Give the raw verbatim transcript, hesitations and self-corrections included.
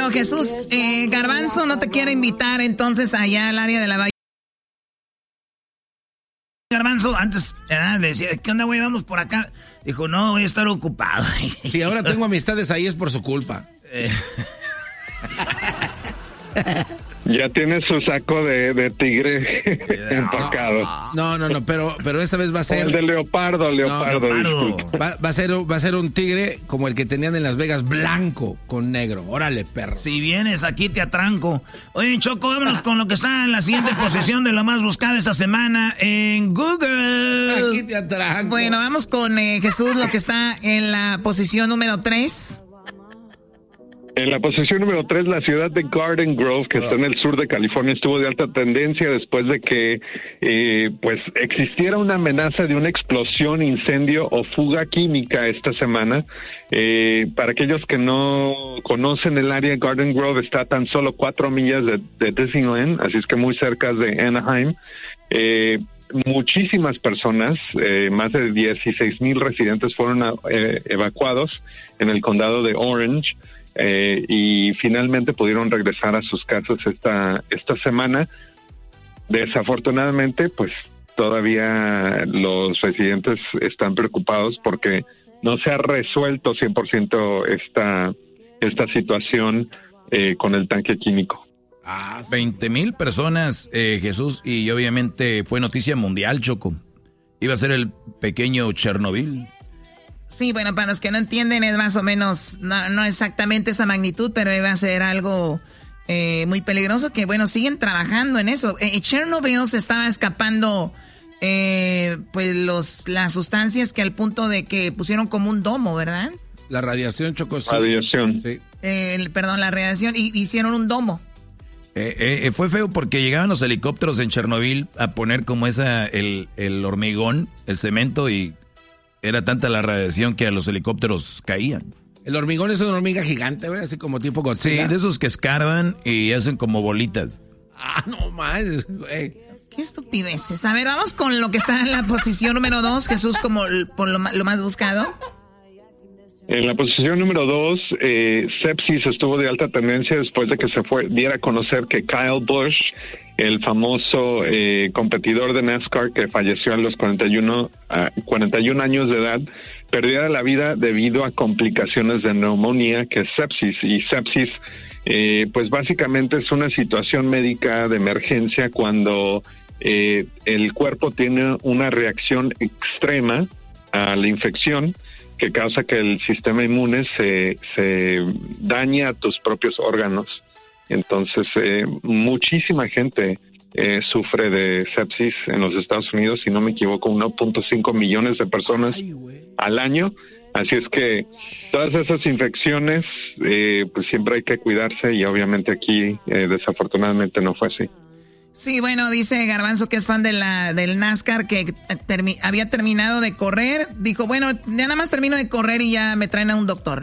Bueno, Jesús, eh, Garbanzo no te quiere invitar entonces allá al área de la Bahía. Garbanzo, antes eh, le decía, ¿qué onda, güey? Vamos por acá. Dijo, no, voy a estar ocupado. Si ahora tengo amistades ahí es por su culpa. Eh. Ya tiene su saco de, de tigre empacado. No, no, no, pero, pero esta vez va a ser... O el de leopardo, leopardo. No, leopardo. Va, va, a ser, va a ser un tigre como el que tenían en Las Vegas, blanco con negro. Órale, perro. Si vienes aquí te atranco. Oye, Choco, vámonos con lo que está en la siguiente posición de lo más buscado esta semana en Google. Aquí te atranco. Bueno, vamos con eh, Jesús, lo que está en la posición número tres. En la posición número tres, la ciudad de Garden Grove, que está en el sur de California, estuvo de alta tendencia después de que eh, pues existiera una amenaza de una explosión, incendio o fuga química esta semana. Eh, para aquellos que no conocen el área, Garden Grove está a tan solo cuatro millas de, de Disneyland, así es que muy cerca de Anaheim. Eh, muchísimas personas, eh, más de dieciséis mil residentes fueron eh, evacuados en el condado de Orange. Eh, y finalmente pudieron regresar a sus casas esta esta semana. Desafortunadamente, pues todavía los residentes están preocupados porque no se ha resuelto cien por ciento esta esta situación eh, con el tanque químico. Ah, veinte mil personas, eh, Jesús, y obviamente fue noticia mundial, Choco. Iba a ser el pequeño Chernobyl. Sí, bueno, para los que no entienden es más o menos, no, no exactamente esa magnitud, pero iba a ser algo eh, muy peligroso que, bueno, siguen trabajando en eso. Eh, Chernobyl se estaba escapando, eh, pues, los las sustancias que al punto de que pusieron como un domo, ¿verdad? La radiación, Choco. Sí. Radiación. Sí. Eh, el, perdón, la radiación, y hicieron un domo. Eh, eh, fue feo porque llegaban los helicópteros en Chernobyl a poner como esa, el, el hormigón, el cemento, y era tanta la radiación que a los helicópteros caían. El hormigón es una hormiga gigante, güey, así como tipo Godzilla. Sí, de esos que escarban y hacen como bolitas. Ah, no más, güey. Qué estupideces. A ver, vamos con lo que está en la posición número dos, Jesús, como por lo, lo más buscado. En la posición número dos, eh, sepsis estuvo de alta tendencia después de que se fue, diera a conocer que Kyle Busch, el famoso eh, competidor de NASCAR que falleció a los cuarenta y uno, uh, cuarenta y un años de edad, perdiera la vida debido a complicaciones de neumonía, que es sepsis. Y sepsis, eh, pues básicamente es una situación médica de emergencia cuando eh, el cuerpo tiene una reacción extrema a la infección que causa que el sistema inmune se, se dañe a tus propios órganos. Entonces, eh, muchísima gente eh, sufre de sepsis en los Estados Unidos, si no me equivoco, uno punto cinco millones de personas Ay, al año. Así es que todas esas infecciones, eh, pues siempre hay que cuidarse y obviamente aquí eh, desafortunadamente no fue así. Sí, bueno, dice Garbanzo que es fan de la del NASCAR, que termi- había terminado de correr. Dijo, bueno, ya nada más termino de correr y ya me traen a un doctor.